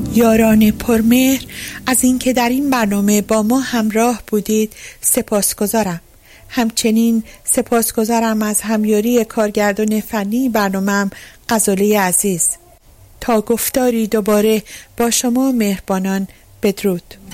یاران پرمهر از اینکه در این برنامه با ما همراه بودید سپاسگزارم. همچنین سپاسگزارم از همیاری کارگردان فنی برنامه‌ام غزاله عزیز. تا گفتاری دوباره با شما مهربانان، بدرود.